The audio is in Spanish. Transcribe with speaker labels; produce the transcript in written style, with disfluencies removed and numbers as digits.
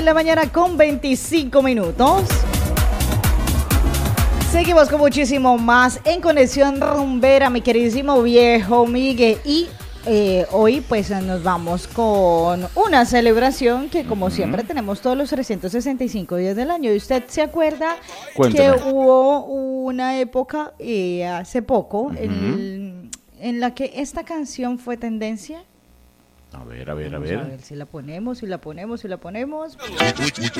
Speaker 1: la mañana con 25 minutos. Seguimos con muchísimo más en Conexión Rumbera, mi queridísimo viejo Miguel. Y hoy pues nos vamos con una celebración que como siempre tenemos todos los 365 días del año. ¿Y usted se acuerda que hubo una época hace poco en la que esta canción fue tendencia?
Speaker 2: A ver.
Speaker 1: A ver si la ponemos.